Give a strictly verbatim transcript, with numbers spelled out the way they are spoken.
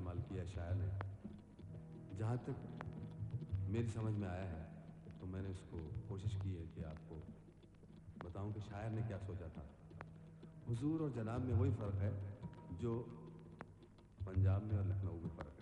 इस्तेमाल किया शायर ने। जहाँ तक मेरी समझ में आया है तो मैंने उसको कोशिश की है कि आपको बताऊं कि शायर ने क्या सोचा था। हुजूर और जनाब में वही फ़र्क है जो पंजाब में और लखनऊ में फ़र्क है।